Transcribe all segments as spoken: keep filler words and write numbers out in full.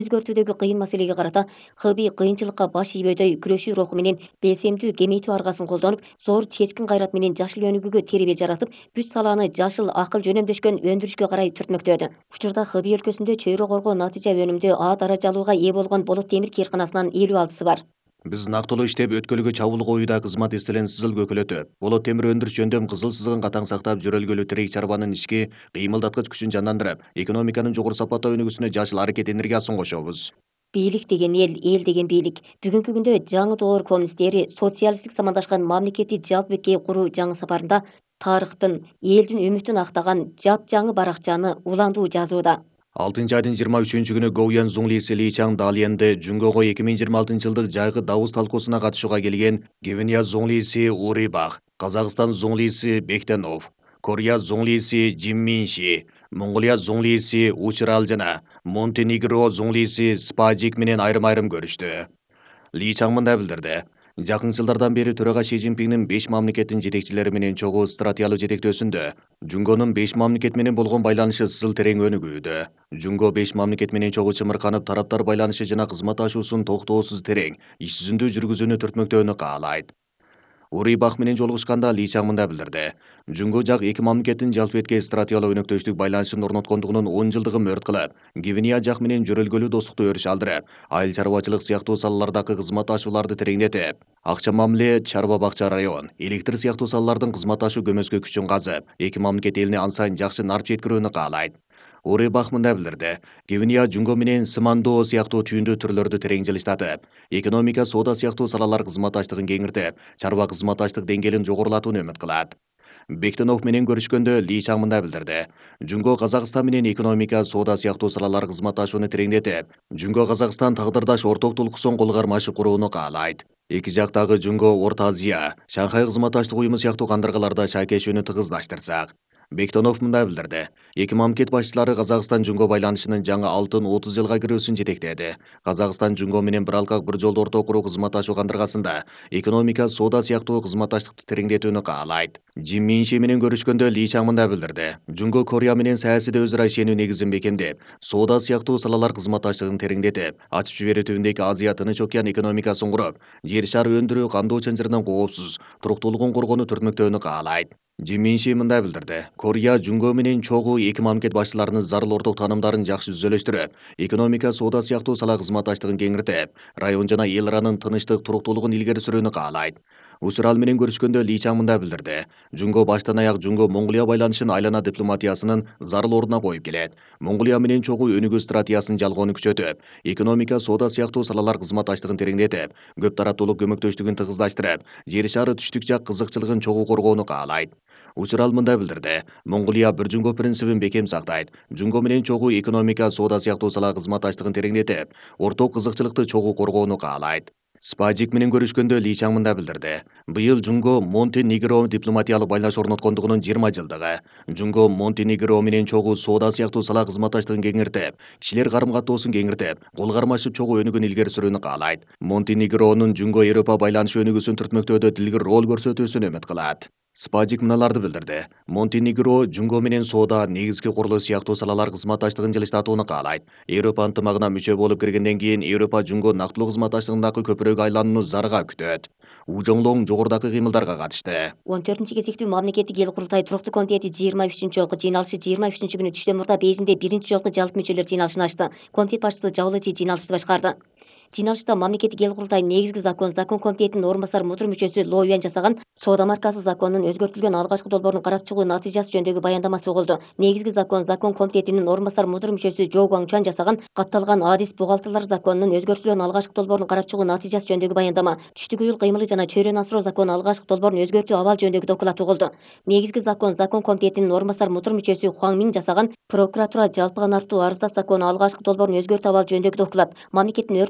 өзгөртүүдөгү кыйын маселеге карата хыби кыйынчылыкка баш ийбөйдөй күрөшүү руху менен белсемдүү кеңейтүү аргасын колдонуп, зор чечкин кайрат менен жашыл өнүгүүгө теребе жаратып, бүт салааны жашыл акыл жөнөмдөшкөн өндүрүшкө карай түртмөктөөдү. Учурда Хыби өлкөсүндө чөйрө коргоо натыйжа өнүмдүү А даражалууга ээ болгон Болот темир кээрканасынын элүү алтысы бар. Биз нактылуу иштеп, өткөлгө чабуул коюуда кызмат эстелен сызыл көкөлөтөп, болот темир өндүрүш жөндөм кызыл сызыгын катаң сактап, жөрөлгөлүү тирек чарбанын ички кыймылдаткыч күчүн жандандырып, экономиканын жогору сапаттуу өнүгүүсүнө жашыл аракет энергиясын кошобуз. Бийлик деген эл, эл деген бийлик. Бүгүнкү күндө жаңы доор коммунисттери социалисттик самандашкан мамлекетти жалпы бетке куруу жаңы сапарында тарыхтын, элдин үмүтүн актаган жапжаңы баракчаны уландуу жазууда. алтынчы айдын жыйырма үчүнчү күнү Гоуян Зуңлиси Ли Чаң Далиенде Жүнгөгө эки миң жыйырма алтынчы жылдык жайкы дабыс талкуусуна катышууга келген Гвинея Зуңлиси Урибах, Казакстан Зуңлиси Бектенов, Корея Зуңлиси Жимминши, Монголия Зуңлиси Учрал жана Монтенегро Зуңлиси Спажик менен айрым-айрым көрүштү. Ли Чаң мындай билдирди. Жакын жылдардан бери төрага Ши Цзиньпиңдин беш мамлекеттин жетекчилери менен чогуу стратегиялык жетектөөсүндө Жүнгөнүн беш мамлекет менен болгон байланышы сызыл терең өнүгүүдө. Жүнгө беш мамлекет менен чогуу чымырканып, тараптар байланышы жана кызматташуусун токтоосуз терең, иш жүзүндө жүргүзүүнү түртмөктөөнү каалайт. Урибах менен жолугушканда Ли Чаң мындай билдирди. Жүнгө жак эки мамлекеттин жалпы бетке стратегиялык өнөктөштүк байланышын орноткондугунун он жылдыгын мөрт кылып, Гвинея жак менен жөрөлгөлүү достукту өрүш алдырып, айыл чарбачылык сыяктуу салалардагы кызматташууларды тереңдетип, акча мамиле, чарба бакча район, электр сыяктуу салалардын кызматташуу көмөскө күчүн казып, эки мамлекет элине ан сайын жакшы нарп жеткирүүнү каалайт. Урибах мындай билдирди. Гвинея Жүнгө менен Сымандоо сыяктуу түйүндүү түрлөрдү терең жылыштатып, экономика, соода сыяктуу салалар кызматташтыгын кеңиртип, чарба кызматташтык деңгээлин жогорулатууну үмүт кылат. Бектенов менен көрүшкөндө Ли Чаң мындай билдирди. Жүнгө Казакстан менен экономика, соода сыяктуу салалар кызматташууну тереңдетип, Жүнгө Казакстан тагдырдаш орток тулкусон кол кармашы курууну каалайт. Эки жактагы Жүнгө Орто Азия, Шанхай кызматташтык уюму сыяктуу кандыргаларда шайкешүүнү тыгыздаштырсак. Бектенов мындай билдирди. Эки мамлекет башчылары Казакстан Жүнгө байланышынын жаңы алтын отуз жылга кирүүсүн жетектеди. Казакстан Жүнгө менен бир алкак бир жолду орток куруу кызматташуу кандыргасында экономика, соода сыяктуу кызматташтыкты тереңдетүүнү каалайт. Жимминши менен көрүшкөндө Ли Чаң мындай билдирди. Жүнгө Корея менен саясийде өзара ишенүү негизин бекемдеп, соода сыяктуу салалар кызматташтыгын тереңдетип, ачып жиберүү түбүндөгү Азия Тынч океан экономикасын куруп, жер шары өндүрүү камдоо чанжырынан коопсуз, туруктуулугун коргоону түртмөктөөнү каалайт. Жимминши мындай билдирди. Корея Жүнгө менен чогуу эки мамлекет башчыларынын зарыл орток таанымдарын жакшы түзөлөштүрүп, экономика, соода сыяктуу сала кызматташтыгын кеңиртип, район жана эл аранын тынычтык, туруктуулугун илгери сүрүүнү каалайт. Учурал менен көрүшкөндө Ли Чаң мындай билдирди. Жүнгө баштан аяк Жүнгө Монголия байланышын айлана дипломатиясынын зарыл ордуна коюп келет. Монголия менен чогуу өнүгүү стратегиясын жалгоону күчөтүп, экономика, соода сыяктуу салалар кызматташтыгын тереңдетип, көп тараптуулук көмөктөштүгүн тыгыздаштырып, жер шары түштүк жак кызыкчылыгын чогуу коргоону каалайт. Учурал мындай билдирди. Монголия бир Жүнгө принцибин бекем сактайт. Жүнгө менен чогуу экономика, соода сыяктуу сала кызматташтыгын тереңдетип, орток кызыкчылыкты чогуу коргоону каалайт. Спажик менен көрүшкөндө Ли Чаң мындай билдирди. Быйыл Жүнгө Монтенегро дипломатиялык байланыш орноткондугунун жыйырма жылдыгы. Жүнгө Монтенегро менен чогуу соода сыяктуу сала кызматташтыгын кеңиртип, кишилер карым-каттоосун кеңиртип, кол кармашып чогуу өнүгүүнү илгери сүрүүнү каалайт. Монтенегронун Жүнгө Европа байланышы өнүгүүсүн түртмөктөөдө дилгир роль көрсөтүүсүн үмүт кылат. Спажик мыналарды билдирди. Монтенегро Жүнгө менен соода, негизги курулуш сыяктуу салалар кызматташтыгын жылыштатууну каалайт. Европа ынтымагына мүчө болуп киргенден кийин Европа Жүнгө нактылуу кызматташтыгындагы көпүрөгү айланууну зарга күтөт. Ужоңлоң жогорудагы кыймылдарга катышты. он төртүнчү кезектүү мамлекеттик эл курултай туруктуу комитети жыйырма үчүнчү жолку жыйналышы жыйырма үчүнчү күнү түштөн мурда Бейжиңде биринчи жолку жалпы мүчөлөр жыйналышын ачты. Комитет башчысы Жабылычы жыйналышты башкарды. Жыйналышта мамлекеттик эл курултай негизги закон, закон комитетинин орун басар мудур мүчөсү Ло Юань жасаган соода маркасы законунун өзгөртүлгөн алгачкы долбоорун карап чыгуу натыйжасы жөнүндөгү баяндамасы угулду. Негизги закон, закон комитетинин орун басар мудур мүчөсү Жо Гуаңчуан жасаган катталган адис бухгалтерлер законунун өзгөртүлгөн алгачкы долбоорун карап чыгуу натыйжасы жөнүндөгү баяндама, түштүк уюл кыймылы жана чөйрөнү асыроо законунун алгачкы долбоорун өзгөртүү абал жөнүндөгү доклад угулду. Негизги закон, закон комитетинин орун басар мудур мүчөсү Хуаң Миң жасаган прокуратура жалпыга нарптуу арыздаш законунун алгачкы долбоорун өзгөртүү абал жөнүндөгү доклад, мамлекеттин өрт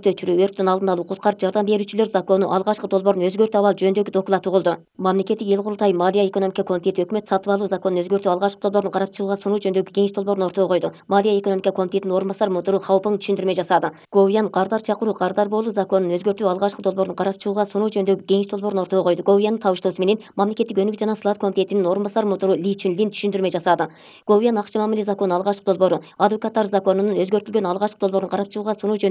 өрт өчүрүү, өрттүн алдын алуу, куткарып жардам берүүчүлөр закону алгачкы долбоорун өзгөртүү абал жөнүндөгү доклад угулду. Мамлекеттик эл курултайы Малия экономика комитети өкмөт сатып алуу законун өзгөртүү алгачкы долбоорун карап чыгууга сунуу жөнүндөгү кеңеш долбоорун ортого койду. Малия экономика комитетинин орун басар мудуру Хаопың түшүндүрмө жасады. Говуян кардар чакыруу, кардар болуу законун өзгөртүү алгачкы долбоорун карап чыгууга сунуу жөнүндөгү кеңеш долбоорун ортого койду. Говуяндын табыштоосу менен мамлекеттик өнүгүү жана сылаат комитетинин орун басар мудуру Ли Чүнлин түшүндүрмө жасады. Говуян акча мамиле закону алгачкы долбоору, адвокаттар законунун өзгөртүлгөн алгачкы долбоорун карап чыгууга сунуу